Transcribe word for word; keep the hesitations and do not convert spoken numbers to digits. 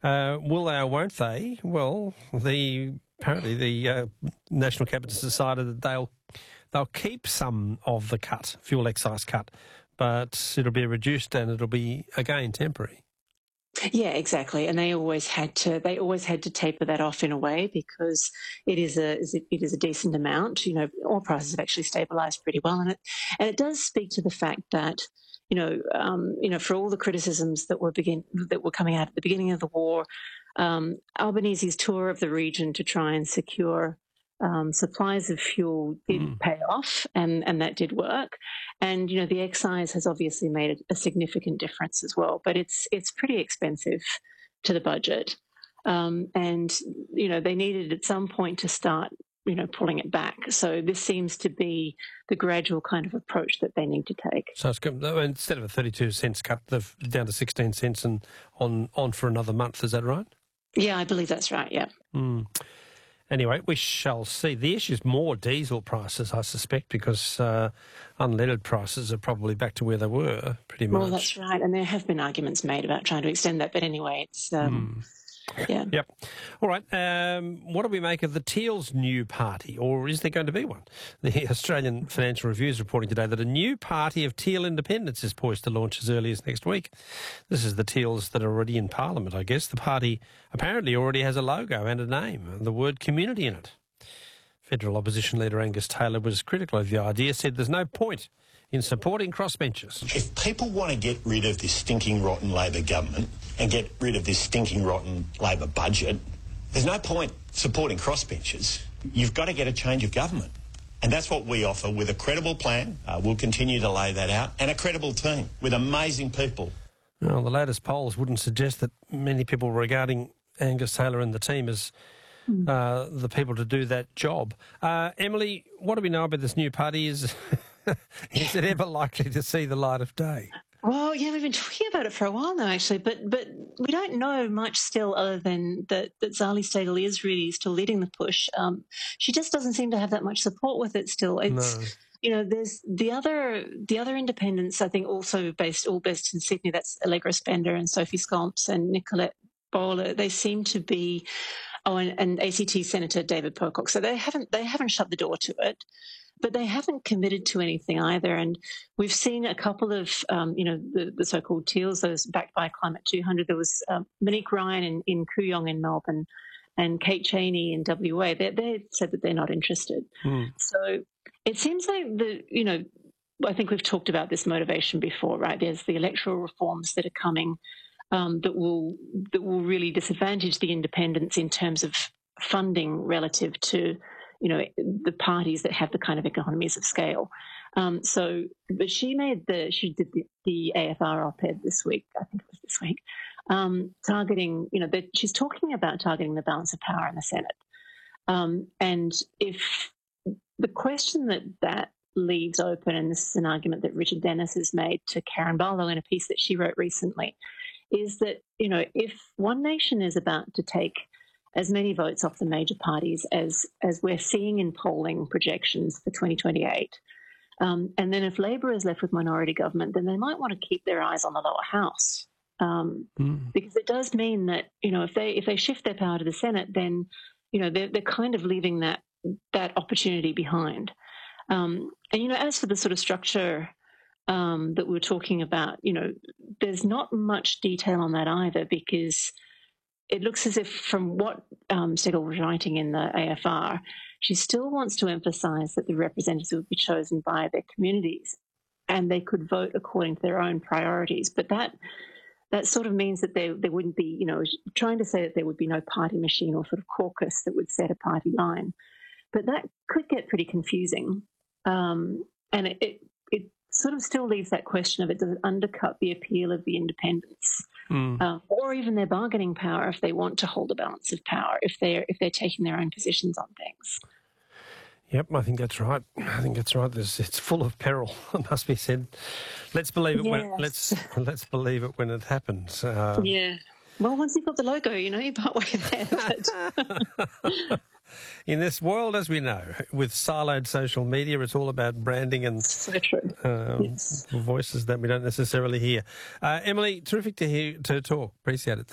Uh, will they or won't they? Well, the apparently the uh, National Cabinet has decided that they'll they'll keep some of the cut, fuel excise cut, but it'll be reduced and it'll be again temporary. Yeah, exactly. And they always had to. They always had to taper that off in a way because it is a it is a decent amount. You know, oil prices have actually stabilised pretty well, and it and it does speak to the fact that you know um, you know for all the criticisms that were begin that were coming out at the beginning of the war, um, Albanese's tour of the region to try and secure Um, supplies of fuel did mm. pay off, and, and that did work. And you know, the excise has obviously made a, a significant difference as well. But it's it's pretty expensive to the budget, um, and you know, they needed at some point to start you know pulling it back. So this seems to be the gradual kind of approach that they need to take. So it's, instead of a thirty-two cents cut, they've down to sixteen cents and on on for another month. Is that right? Yeah, I believe that's right. Yeah. Mm. Anyway, we shall see. The issue is more diesel prices, I suspect, because uh, unleaded prices are probably back to where they were, pretty much. Well, that's right. And there have been arguments made about trying to extend that. But anyway, it's... Um, mm. Yeah. Yep. All right. Um, what do we make of the Teal's new party, or is there going to be one? The Australian Financial Review is reporting today that a new party of Teal independents is poised to launch as early as next week. This is the Teals that are already in Parliament, I guess. The party apparently already has a logo and a name, and the word community in it. Federal opposition leader Angus Taylor was critical of the idea, said there's no point in supporting crossbenchers. If people want to get rid of this stinking, rotten Labor government and get rid of this stinking, rotten Labor budget, there's no point supporting crossbenchers. You've got to get a change of government. And that's what we offer with a credible plan. Uh, we'll continue to lay that out. And a credible team with amazing people. Well, the latest polls wouldn't suggest that many people were regarding Angus Taylor and the team as uh, the people to do that job. Uh, Emily, what do we know about this new party? Is... Is it ever likely to see the light of day? Well, yeah, we've been talking about it for a while now, actually, but but we don't know much still other than that, that Zali Steggall is really still leading the push. Um, she just doesn't seem to have that much support with it still. It's, no. You know, there's the other the other independents, I think, also based all based in Sydney. That's Allegra Spender and Sophie Scalps and Nicolette Bowler. They seem to be, oh, and, and A C T Senator David Pocock. So they haven't they haven't shut the door to it. But they haven't committed to anything either. And we've seen a couple of, um, you know, the, the so-called Teals, those backed by Climate two hundred. There was um, Monique Ryan in, in Kooyong in Melbourne and Kate Cheney in W A. They, they said that they're not interested. Mm. So it seems like, the, you know, I think we've talked about this motivation before, right? There's the electoral reforms that are coming um, that will that will really disadvantage the independents in terms of funding relative to, you know, the parties that have the kind of economies of scale. Um, so, but she made the, she did the, the A F R op-ed this week, I think it was this week, um, targeting, you know, that she's talking about targeting the balance of power in the Senate. Um, and if the question that that leaves open, and this is an argument that Richard Dennis has made to Karen Barlow in a piece that she wrote recently, is that, you know, if One Nation is about to take as many votes off the major parties as as we're seeing in polling projections for twenty twenty-eight. Um, and then if Labor is left with minority government, then they might want to keep their eyes on the lower house. Um, mm. Because it does mean that, you know, if they if they shift their power to the Senate, then, you know, they're, they're kind of leaving that that opportunity behind. Um, and, you know, as for the sort of structure um, that we were talking about, you know, there's not much detail on that either, because it looks as if, from what um, Steggall was writing in the A F R, she still wants to emphasise that the representatives would be chosen by their communities and they could vote according to their own priorities. But that that sort of means that there, there wouldn't be, you know, trying to say that there would be no party machine or sort of caucus that would set a party line. But that could get pretty confusing. Um, and it, it, it sort of still leaves that question of, it does it undercut the appeal of the independents? Mm. Uh, or even their bargaining power if they want to hold a balance of power, if they're if they're taking their own positions on things. Yep, I think that's right. I think that's right. There's, it's full of peril, it must be said. Let's believe it. Yes. When let's let's believe it when it happens. Um, yeah. Well, once you've got the logo, you know, you're partway there. But... In this world, as we know, with siloed social media, it's all about branding and so true. Um, yes. voices that we don't necessarily hear. Uh, Emily, terrific to hear to talk. Appreciate it.